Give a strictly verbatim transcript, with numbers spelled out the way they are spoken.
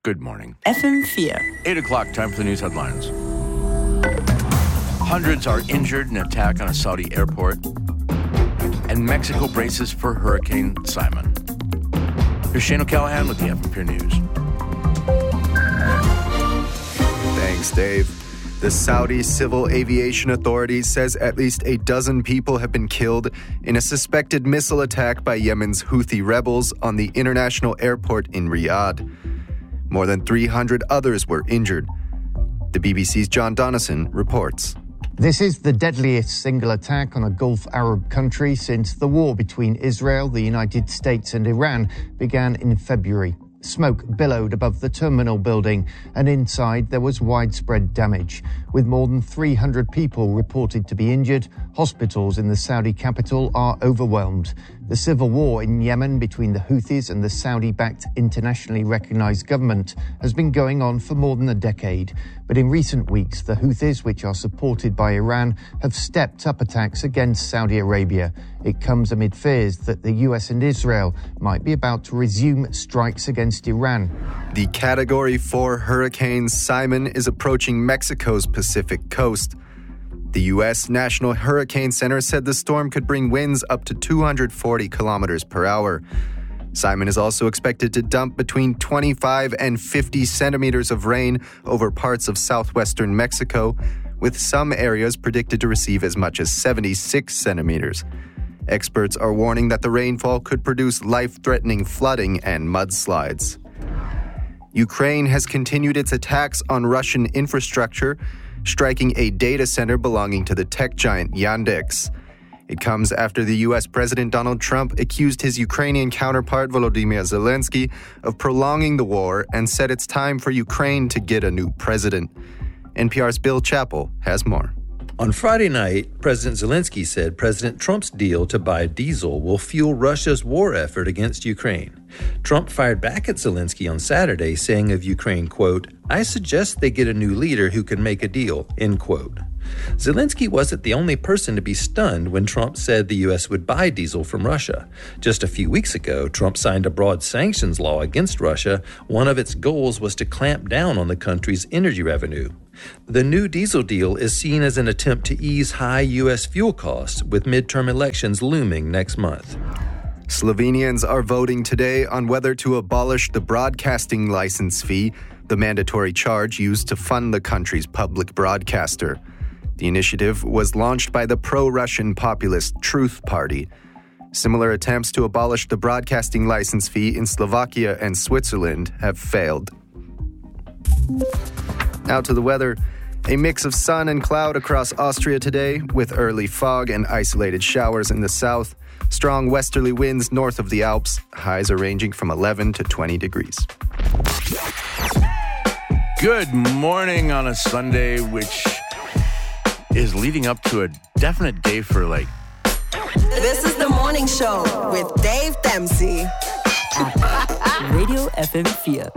Good morning. F M four. eight o'clock, time for the news headlines. Hundreds are injured in an attack on a Saudi airport. And Mexico braces for Hurricane Simon. Here's Shane O'Callaghan with the F M four News. Thanks, Dave. The Saudi Civil Aviation Authority says at least a dozen people have been killed in a suspected missile attack by Yemen's Houthi rebels on the international airport in Riyadh. More than three hundred others were injured. The B B C's John Donnison reports. This is the deadliest single attack on a Gulf Arab country since the war between Israel, the United States and Iran began in February. Smoke billowed above the terminal building, and inside there was widespread damage. With more than three hundred people reported to be injured, hospitals in the Saudi capital are overwhelmed. The civil war in Yemen between the Houthis and the Saudi-backed internationally recognized government has been going on for more than a decade. But in recent weeks, the Houthis, which are supported by Iran, have stepped up attacks against Saudi Arabia. It comes amid fears that the U S and Israel might be about to resume strikes against Iran. The Category four Hurricane Simon is approaching Mexico's Pacific coast. The U S National Hurricane Center said the storm could bring winds up to two hundred forty kilometers per hour. Simon is also expected to dump between twenty-five and fifty centimeters of rain over parts of southwestern Mexico, with some areas predicted to receive as much as seventy-six centimeters. Experts are warning that the rainfall could produce life-threatening flooding and mudslides. Ukraine has continued its attacks on Russian infrastructure, striking a data center belonging to the tech giant Yandex. It comes after the U S President Donald Trump accused his Ukrainian counterpart Volodymyr Zelensky of prolonging the war and said it's time for Ukraine to get a new president. N P R's Bill Chappell has more. On Friday night, President Zelensky said President Trump's deal to buy diesel will fuel Russia's war effort against Ukraine. Trump fired back at Zelensky on Saturday, saying of Ukraine, quote, "I suggest they get a new leader who can make a deal," end quote. Zelensky wasn't the only person to be stunned when Trump said the U S would buy diesel from Russia. Just a few weeks ago, Trump signed a broad sanctions law against Russia. One of its goals was to clamp down on the country's energy revenue. The new diesel deal is seen as an attempt to ease high U S fuel costs, with midterm elections looming next month. Slovenians are voting today on whether to abolish the broadcasting license fee, the mandatory charge used to fund the country's public broadcaster. The initiative was launched by the pro-Russian populist Truth Party. Similar attempts to abolish the broadcasting license fee in Slovakia and Switzerland have failed. Now to the weather. A mix of sun and cloud across Austria today, with early fog and isolated showers in the south. Strong westerly winds north of the Alps. Highs are ranging from eleven to twenty degrees. Good morning on a Sunday, which is leading up to a definite day for like... This is the morning show with Dave Dempsey. Radio F M four.